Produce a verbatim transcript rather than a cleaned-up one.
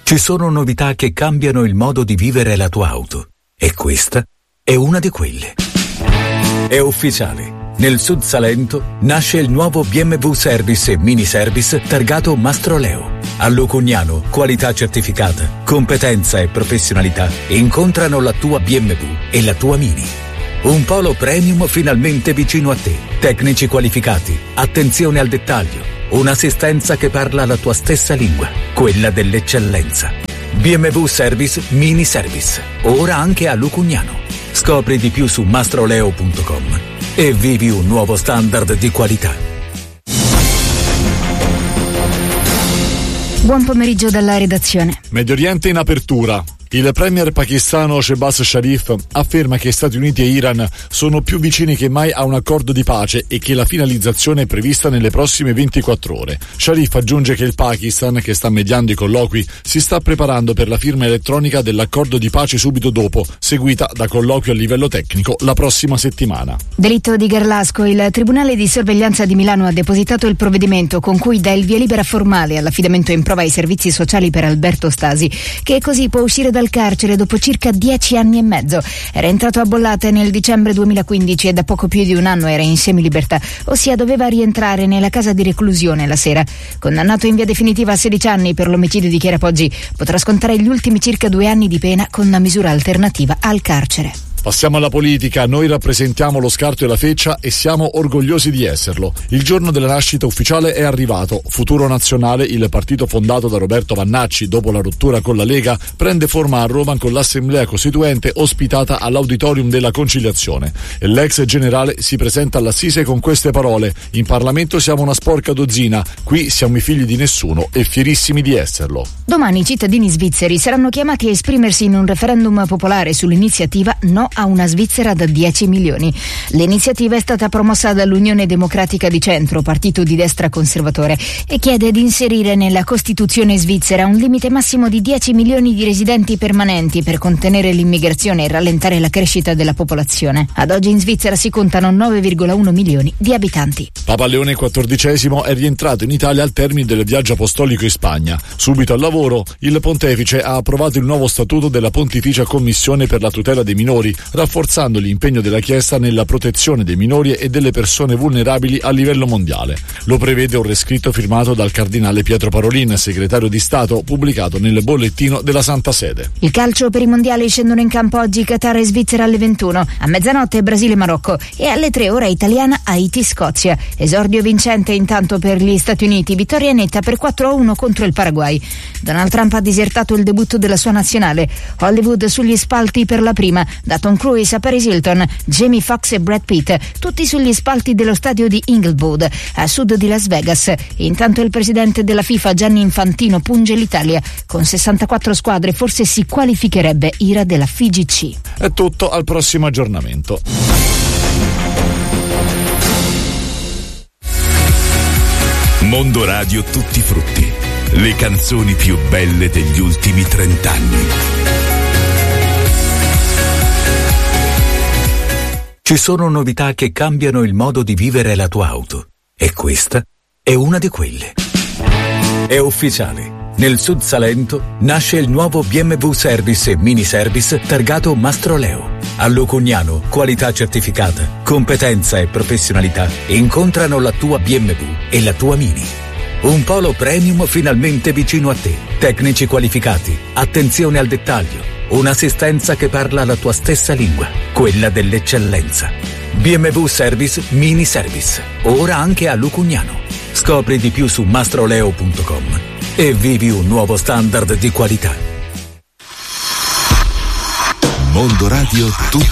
Ci sono novità che cambiano il modo di vivere la tua auto e questa è una di quelle. È ufficiale. Nel Sud Salento nasce il nuovo B M W Service e Mini Service targato Mastroleo. A Lucugnano, qualità certificata, competenza e professionalità incontrano la tua B M W e la tua Mini. Un polo premium finalmente vicino a te. Tecnici qualificati, attenzione al dettaglio, un'assistenza che parla la tua stessa lingua, quella dell'eccellenza. B M W Service Mini Service, ora anche a Lucugnano. Scopri di più su mastroleo punto com e vivi un nuovo standard di qualità. Buon pomeriggio dalla redazione. Medio Oriente in apertura. Il premier pakistano Shehbaz Sharif afferma che Stati Uniti e Iran sono più vicini che mai a un accordo di pace e che la finalizzazione è prevista nelle prossime ventiquattro ore. Sharif aggiunge che il Pakistan, che sta mediando i colloqui, si sta preparando per la firma elettronica dell'accordo di pace subito dopo, seguita da colloqui a livello tecnico la prossima settimana. Delitto di Garlasco. Il Tribunale di Sorveglianza di Milano ha depositato il provvedimento con cui dà il via libera formale all'affidamento in prova ai servizi sociali per Alberto Stasi, che così può uscire da dal carcere dopo circa dieci anni e mezzo. Era entrato a Bollate nel dicembre duemilaquindici e da poco più di un anno era in semilibertà, ossia doveva rientrare nella casa di reclusione la sera. Condannato in via definitiva a sedici anni per l'omicidio di Chiara Poggi, potrà scontare gli ultimi circa due anni di pena con una misura alternativa al carcere. Passiamo alla politica. Noi rappresentiamo lo Scarto e la Feccia e siamo orgogliosi di esserlo. Il giorno della nascita ufficiale è arrivato. Futuro Nazionale, il partito fondato da Roberto Vannacci dopo la rottura con la Lega, prende forma a Roma con l'Assemblea Costituente ospitata all'Auditorium della Conciliazione. E l'ex generale si presenta all'Assise con queste parole: in Parlamento siamo una sporca dozzina, qui siamo i figli di nessuno e fierissimi di esserlo. Domani i cittadini svizzeri saranno chiamati a esprimersi in un referendum popolare sull'iniziativa No a una Svizzera da dieci milioni. L'iniziativa è stata promossa dall'Unione Democratica di Centro, partito di destra conservatore, e chiede di inserire nella Costituzione svizzera un limite massimo di dieci milioni di residenti permanenti per contenere l'immigrazione e rallentare la crescita della popolazione. Ad oggi in Svizzera si contano nove virgola uno milioni di abitanti. Papa Leone quattordicesimo è rientrato in Italia al termine del viaggio apostolico in Spagna. Subito al lavoro, il pontefice ha approvato il nuovo statuto della Pontificia Commissione per la tutela dei minori, rafforzando l'impegno della Chiesa nella protezione dei minori e delle persone vulnerabili a livello mondiale. Lo prevede un rescritto firmato dal cardinale Pietro Parolin, segretario di Stato, pubblicato nel bollettino della Santa Sede. Il calcio per i mondiali: scendono in campo oggi Qatar e Svizzera alle ventuno, a mezzanotte Brasile e Marocco e alle tre ora italiana Haiti-Scozia. Esordio vincente intanto per gli Stati Uniti, vittoria netta per quattro a uno contro il Paraguay. Donald Trump ha disertato il debutto della sua nazionale. Hollywood sugli spalti per la prima, da Tom Cruise a Paris Hilton, Jamie Foxx e Brad Pitt, tutti sugli spalti dello stadio di Inglewood, a sud di Las Vegas. Intanto il presidente della FIFA Gianni Infantino punge l'Italia. Con sessantaquattro squadre forse si qualificherebbe ira della F I G C. È tutto, al prossimo aggiornamento. Mondo Radio Tutti Frutti, le canzoni più belle degli ultimi trent'anni. Ci sono novità che cambiano il modo di vivere la tua auto e questa è una di quelle. È ufficiale. Nel Sud Salento nasce il nuovo B M W Service e Mini Service targato Mastroleo. A Lucugnano, qualità certificata, competenza e professionalità incontrano la tua B M W e la tua Mini. Un polo premium finalmente vicino a te. Tecnici qualificati, attenzione al dettaglio, un'assistenza che parla la tua stessa lingua, quella dell'eccellenza. B M W Service Mini Service, ora anche a Lucugnano. Scopri di più su mastroleo punto com e vivi un nuovo standard di qualità. Mondo Radio Tutti